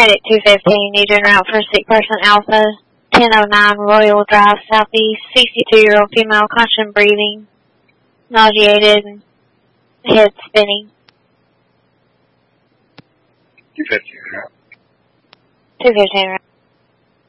at 215, need en route for sick person Alpha, 1009 Royal Drive Southeast, 62-year-old female, constant breathing, nauseated, and head spinning. 215. 215, right?